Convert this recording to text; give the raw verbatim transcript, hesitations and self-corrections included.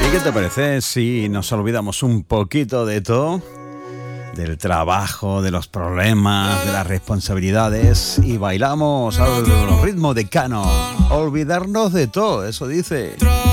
¿Y qué te parece si nos olvidamos un poquito de todo? Del trabajo, de los problemas, de las responsabilidades y bailamos al ritmo de Cano. Olvidarnos de todo, eso dice.